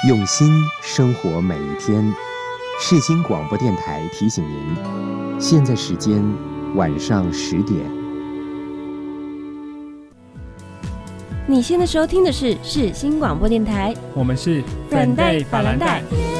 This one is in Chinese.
用心生活每一天。世新广播电台提醒您，现在时间晚上10点。 你现在收听的是世新广播电台， 我们是粉黛法兰黛。